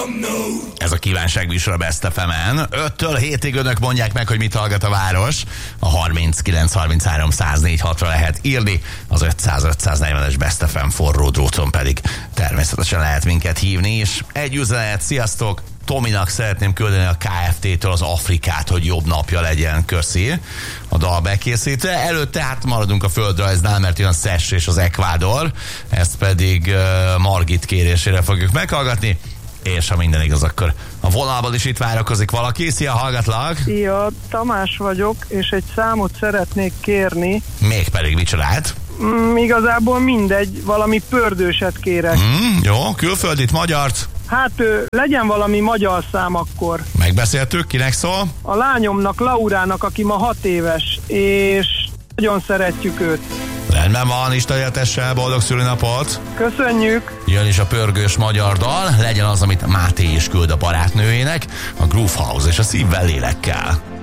Ez a kívánságműsor a Best FM-en. 5-től 7-ig önök mondják meg, hogy mit hallgat a város. A 39-33-104-6-ra lehet írni. Az 500-540-es Best FM forró dróton pedig természetesen lehet minket hívni. És egy üzenet, sziasztok! Tominak szeretném küldeni a KFT-től az Afrikát, hogy jobb napja legyen, köszi. A dal bekészítve. Előtte hát maradunk a földrajznál, mert jön Szess és az Ekvádor. Ezt pedig Margit kérésére fogjuk meghallgatni. És ha minden igaz, akkor a vonalban is itt várakozik valaki. Szia, hallgatlak! Szia, Tamás vagyok, és egy számot szeretnék kérni. Mégpedig micsodát? Igazából mindegy, valami pördőset kérek. Jó, külföldit, magyart? Hát legyen valami magyar szám akkor. Megbeszéltük, kinek szól? A lányomnak, Laurának, aki ma 6 éves, és nagyon szeretjük őt. Rendben van, Isten éltesse, boldog szülinapot! Köszönjük! Jön is a pörgős magyar dal, legyen az, amit Máté is küld a barátnőjének, a Groove House és a Szívvel lélekkel.